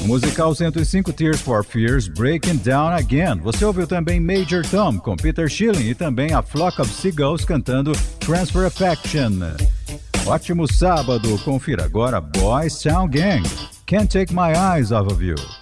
musical 105 Tears for Fears, Breaking Down Again. Você ouviu também Major Tom com Peter Schilling e também a Flock of Seagulls cantando Transfer Affection. Ótimo sábado, confira agora Boys Town Gang, Can't Take My Eyes Off of You.